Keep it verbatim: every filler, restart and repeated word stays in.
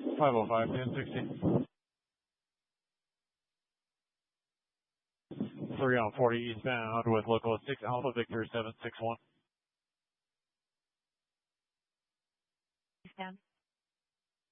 five oh five, ten sixty. three on forty eastbound with local six Alpha Victor seven six one. Eastbound.